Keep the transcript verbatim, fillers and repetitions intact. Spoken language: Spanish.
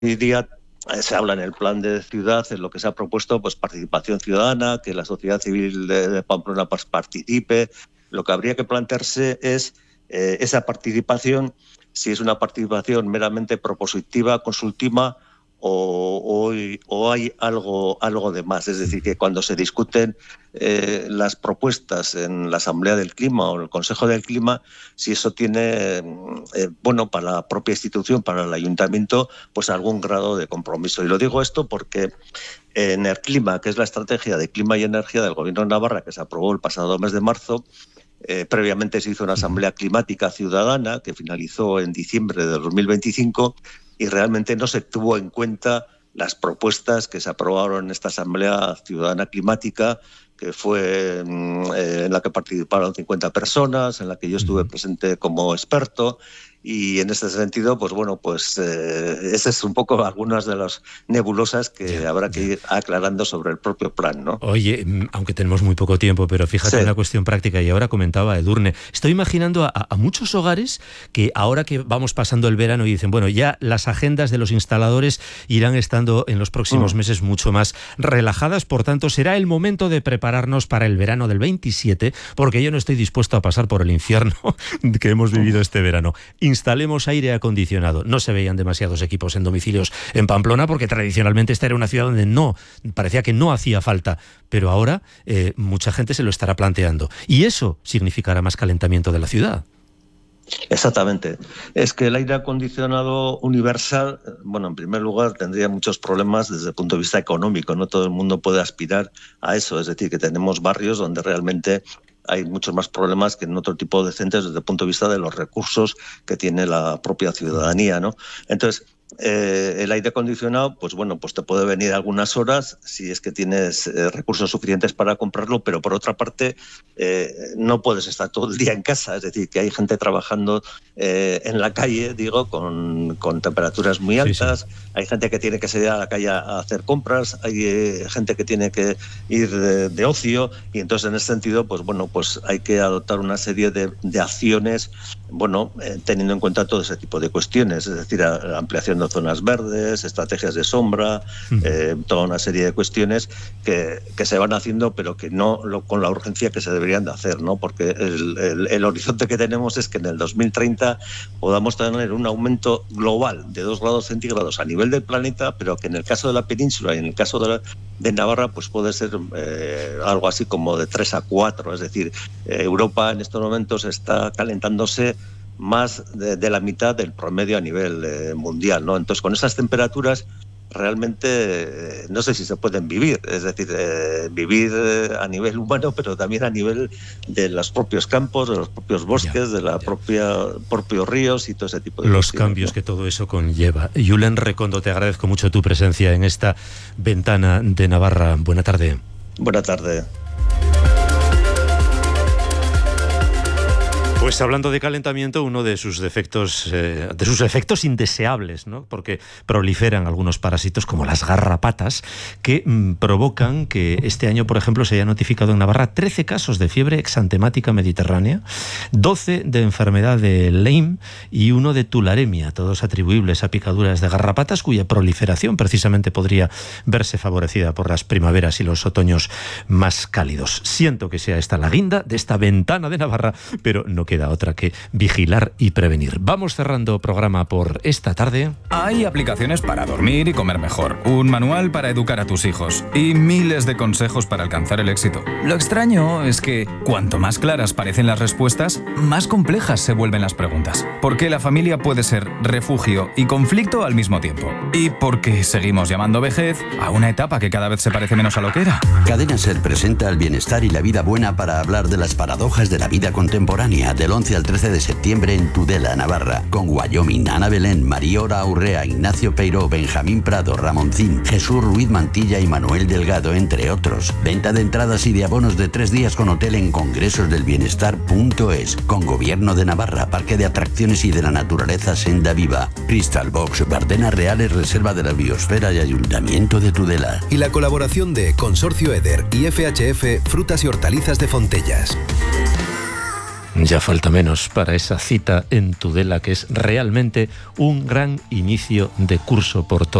día se habla en el plan de ciudad, en lo que se ha propuesto, pues participación ciudadana, que la sociedad civil de, de Pamplona pues, participe. Lo que habría que plantearse es eh, esa participación, si es una participación meramente propositiva, consultiva, o, o, o hay algo, algo de más. Es decir, que cuando se discuten eh, las propuestas en la Asamblea del Clima o en el Consejo del Clima, si eso tiene, eh, bueno, para la propia institución, para el ayuntamiento, pues algún grado de compromiso. Y lo digo esto porque en el clima, que es la estrategia de clima y energía del Gobierno de Navarra, que se aprobó el pasado mes de marzo, Eh, previamente se hizo una asamblea climática ciudadana que finalizó en diciembre de dos mil veinticinco y realmente no se tuvo en cuenta las propuestas que se aprobaron en esta asamblea ciudadana climática, que fue eh, en la que participaron cincuenta personas, en la que yo estuve presente como experto. Y en este sentido, pues bueno, pues eh, esas es un poco algunas de las nebulosas que ya, habrá que ya. ir aclarando sobre el propio plan, ¿no? Oye, aunque tenemos muy poco tiempo, pero fíjate en sí. la cuestión práctica, y ahora comentaba Edurne, estoy imaginando a, a muchos hogares que ahora que vamos pasando el verano y dicen, bueno, ya las agendas de los instaladores irán estando en los próximos mm. meses mucho más relajadas, por tanto será el momento de prepararnos para el verano del veintisiete, porque yo no estoy dispuesto a pasar por el infierno que hemos vivido mm. este verano. Instalemos aire acondicionado. No se veían demasiados equipos en domicilios en Pamplona porque tradicionalmente esta era una ciudad donde no, parecía que no hacía falta, pero ahora eh, mucha gente se lo estará planteando y eso significará más calentamiento de la ciudad. Exactamente. Es que el aire acondicionado universal, bueno, en primer lugar tendría muchos problemas desde el punto de vista económico. No todo el mundo puede aspirar a eso, es decir, que tenemos barrios donde realmente hay muchos más problemas que en otro tipo de centros desde el punto de vista de los recursos que tiene la propia ciudadanía, ¿no? Entonces, eh, el aire acondicionado, pues bueno, pues te puede venir algunas horas si es que tienes eh, recursos suficientes para comprarlo, pero por otra parte eh, no puedes estar todo el día en casa, es decir, que hay gente trabajando eh, en la calle, digo, con, con temperaturas muy altas, sí, sí. Hay gente que tiene que salir a la calle a hacer compras, hay eh, gente que tiene que ir de, de ocio, y entonces en ese sentido, pues bueno, pues hay que adoptar una serie de, de acciones, bueno, eh, teniendo en cuenta todo ese tipo de cuestiones, es decir, a, a ampliación de zonas verdes, estrategias de sombra, uh-huh. eh, toda una serie de cuestiones que, que se van haciendo, pero que no lo, con la urgencia que se deberían de hacer, ¿no? Porque el, el, el horizonte que tenemos es que en el dos mil treinta podamos tener un aumento global de dos grados centígrados a nivel del planeta, pero que en el caso de la península y en el caso de, la, de Navarra, pues puede ser eh, algo así como de tres a cuatro, es decir, eh, Europa en estos momentos está calentándose más de, de la mitad del promedio a nivel eh, mundial, ¿no? Entonces, con esas temperaturas realmente eh, no sé si se pueden vivir, es decir, eh, vivir eh, a nivel humano, pero también a nivel de los propios campos, de los propios bosques, ya, de la ya. propia propios ríos y todo ese tipo de los cuestiones, cambios, ¿no?, que todo eso conlleva. Julen Recondo, te agradezco mucho tu presencia en esta ventana de Navarra. Buena tarde. Buena tarde. Pues hablando de calentamiento, uno de sus defectos, eh, de sus efectos indeseables, ¿no? Porque proliferan algunos parásitos como las garrapatas que mmm, provocan que este año, por ejemplo, se haya notificado en Navarra trece casos de fiebre exantemática mediterránea, doce de enfermedad de Lyme y uno de tularemia, todos atribuibles a picaduras de garrapatas cuya proliferación precisamente podría verse favorecida por las primaveras y los otoños más cálidos. Siento que sea esta la guinda de esta ventana de Navarra, pero no queda otra que vigilar y prevenir. Vamos cerrando programa por esta tarde. Hay aplicaciones para dormir y comer mejor, un manual para educar a tus hijos y miles de consejos para alcanzar el éxito. Lo extraño es que cuanto más claras parecen las respuestas, más complejas se vuelven las preguntas. ¿Por qué la familia puede ser refugio y conflicto al mismo tiempo? ¿Y por qué seguimos llamando vejez a una etapa que cada vez se parece menos a lo que era? Cadena Ser presenta el bienestar y la vida buena para hablar de las paradojas de la vida contemporánea, del once al trece de septiembre en Tudela, Navarra, con Wyoming, Ana Belén, Mariora Aurrea, Ignacio Peiró, Benjamín Prado, Ramoncín, Jesús Ruiz Mantilla y Manuel Delgado, entre otros. Venta de entradas y de abonos de tres días con hotel en congresos del bienestar punto es, con Gobierno de Navarra, Parque de Atracciones y de la Naturaleza Senda Viva, Crystal Box, Bardenas Reales, Reserva de la Biosfera y Ayuntamiento de Tudela. Y la colaboración de Consorcio Eder y F H F Frutas y Hortalizas de Fontellas. Ya falta menos para esa cita en Tudela, que es realmente un gran inicio de curso por todo.